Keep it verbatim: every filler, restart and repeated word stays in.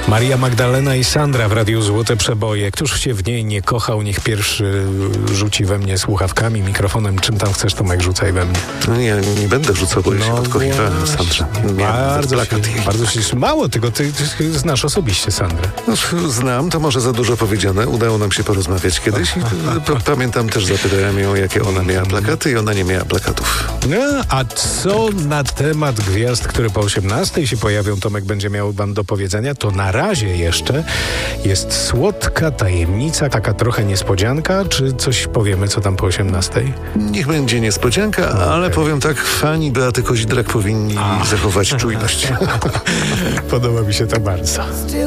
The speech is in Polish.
Maria Magdalena i Sandra w Radiu Złote Przeboje. Któż się w niej nie kochał, niech pierwszy rzuci we mnie słuchawkami, mikrofonem. Czym tam chcesz, Tomek, rzucaj we mnie. No ja nie będę rzucał, bo ja się No podkochiwałem w Sandrze. Bardzo się, bardzo się, mało tego, ty, ty znasz osobiście Sandrę. No, znam, to może za dużo powiedziane. Udało nam się porozmawiać kiedyś. I, p- pamiętam też, zapytałem ją, jakie ona miała plakaty i ona nie miała plakatów. No, a co na temat gwiazd, które po osiemnastej się pojawią, Tomek będzie miał wam do powiedzenia, to na razie jeszcze jest słodka tajemnica, taka trochę niespodzianka, czy coś powiemy, co tam po osiemnastej? Niech będzie niespodzianka, okay. ale powiem tak, fani Beaty Kozidrak powinni a. zachować czujność. Podoba mi się to bardzo.